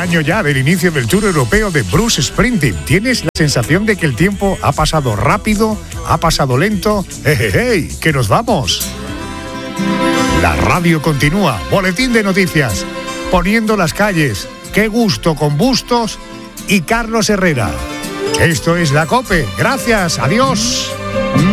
año ya del inicio del Tour Europeo de Bruce Springsteen. ¿Tienes la sensación de que el tiempo ha pasado rápido, ha pasado lento? ¡Hey! ¡Que nos vamos! La radio continúa. Boletín de noticias. Poniendo las calles. ¡Qué gusto con Bustos y Carlos Herrera! Esto es La COPE. Gracias. Adiós.